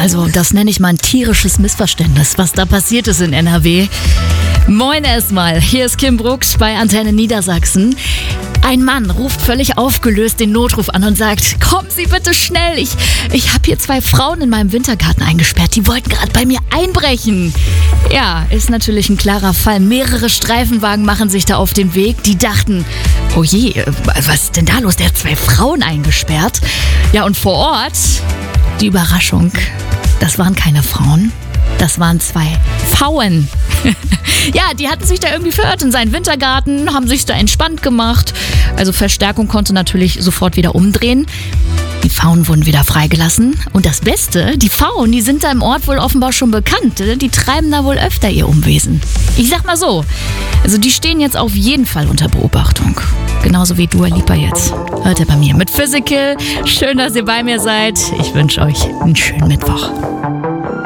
Also, das nenne ich mal ein tierisches Missverständnis, was da passiert ist in NRW. Moin erstmal, hier ist Kim Brooks bei Antenne Niedersachsen. Ein Mann ruft völlig aufgelöst den Notruf an und sagt, kommen Sie bitte schnell, ich habe hier 2 Frauen in meinem Wintergarten eingesperrt, die wollten gerade bei mir einbrechen. Ja, ist natürlich ein klarer Fall. Mehrere Streifenwagen machen sich da auf den Weg. Die dachten, oh je, was ist denn da los? Der hat 2 Frauen eingesperrt. Ja, und vor Ort, die Überraschung, das waren keine Frauen, das waren 2 Pfauen. Ja, die hatten sich da irgendwie verirrt in seinen Wintergarten, haben sich da entspannt gemacht. Also Verstärkung konnte natürlich sofort wieder umdrehen. Die Pfauen wurden wieder freigelassen. Und das Beste, die Pfauen, die sind da im Ort wohl offenbar schon bekannt. Die treiben da wohl öfter ihr Unwesen. Ich sag mal so, also die stehen jetzt auf jeden Fall unter Beobachtung. Genauso wie Dua Lipa jetzt. Hört ihr bei mir mit Physical. Schön, dass ihr bei mir seid. Ich wünsche euch einen schönen Mittwoch.